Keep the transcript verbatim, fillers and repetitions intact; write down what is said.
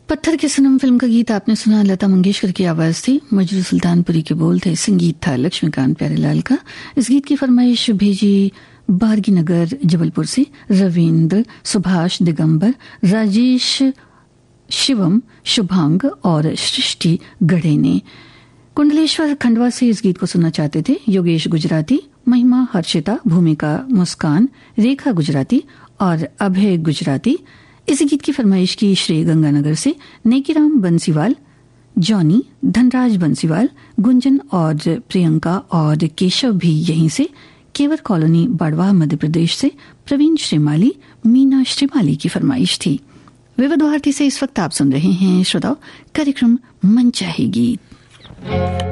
पत्थर के सनम फिल्म का गीत आपने सुना। लता मंगेशकर की आवाज थी, मजरू सुल्तानपुरी के बोल थे, संगीत था लक्ष्मीकांत प्यारेलाल का। इस गीत की फरमाइश भेजी बारगी नगर जबलपुर से रविंद्र, सुभाष, दिगंबर, राजेश, शिवम, शुभांग और सृष्टि गढ़े ने। कुंडलेश्वर खंडवा से इस गीत को सुनना चाहते थे योगेश गुजराती, महिमा, हर्षिता, भूमिका, मुस्कान, रेखा गुजराती और अभय गुजराती। इस गीत की फरमाइश की श्री गंगानगर से नेकीराम बंसीवाल, जॉनी, धनराज बंसीवाल, गुंजन और प्रियंका और केशव भी यहीं से। केवर कॉलोनी बाड़वा मध्य प्रदेश से प्रवीण श्रीमाली, मीना श्रीमाली की फरमाइश थी। विविध भारती से इस वक्त आप सुन रहे हैं श्रोताओ कार्यक्रम मनचाहे गीत।